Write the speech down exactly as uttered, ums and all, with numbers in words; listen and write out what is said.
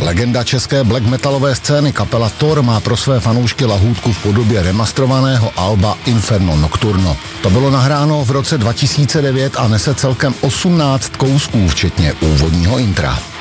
Legenda české black metalové scény kapela Thor má pro své fanoušky lahůdku v podobě remastrovaného alba Inferno Nocturno. To bylo nahráno v roce dva tisíce devět a nese celkem osmnáct kousků, včetně úvodního intra.